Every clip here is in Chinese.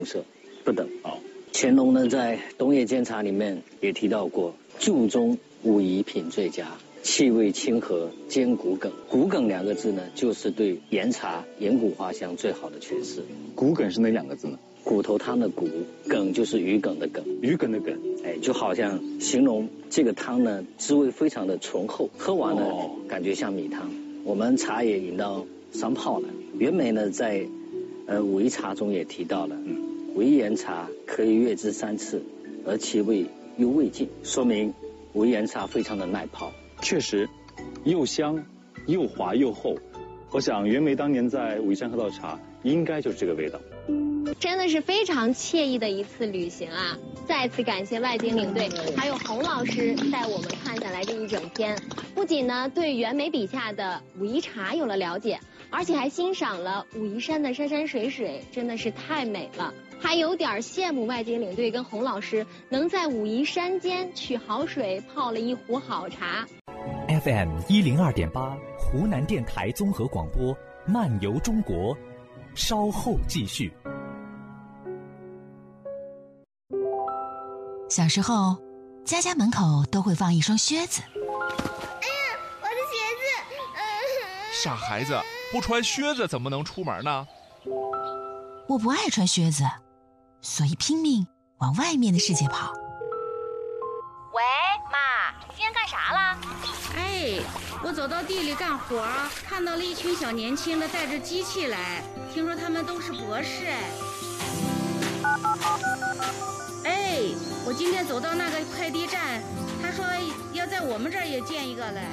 色不等。乾隆呢在东野监察里面也提到过，注中武夷品最佳，气味清和，兼骨梗。骨梗2个字呢，就是对岩茶岩骨花香最好的诠释。 骨梗是哪2个字呢？ 骨头汤的骨，梗就是鱼梗的梗。 鱼梗的梗， 就好像形容这个汤呢，滋味非常的醇厚，喝完呢感觉像米汤。我们茶也饮到伤泡了。袁枚呢在武夷茶中也提到了，武夷岩茶可以阅之3次，而其味又未尽，说明武夷岩茶非常的耐泡。 确实，又香又滑又厚。我想袁枚当年在武夷山喝到茶，应该就是这个味道。 真的是非常惬意的一次旅行啊！再次感谢外景领队还有洪老师带我们看下来这一整天，不仅呢对袁枚笔下的武夷茶有了了解，而且还欣赏了武夷山的山山水水，真的是太美了。还有点羡慕外景领队跟洪老师能在武夷山间取好水泡了一壶好茶。 FM 102.8湖南电台综合广播，漫游中国，稍后继续。 小时候，家家门口都会放一双靴子。 哎呀，我的鞋子！ 傻孩子，不穿靴子怎么能出门呢？ 我不爱穿靴子，所以拼命往外面的世界跑。 喂，妈，你今天干啥了？ 我走到地里干活，看到了一群小年轻的带着机器来，听说他们都是博士。我今天走到那个快递站，他说要在我们这儿也建一个来。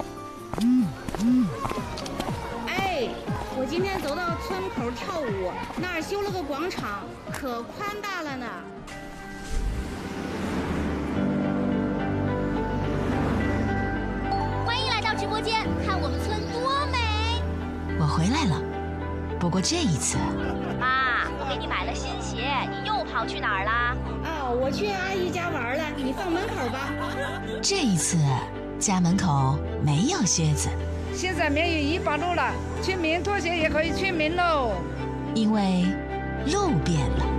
我今天走到村口跳舞，那儿修了个广场，可宽大了呢。 欢迎来到直播间，看我们村多美！ 我回来了，不过这一次， 妈，我给你买了新鞋，你又跑去哪儿啦？ 我去阿姨家玩了，你放门口吧。 这一次家门口没有靴子。 现在免于100度了，村民脱鞋也可以出门喽。 因为路变了。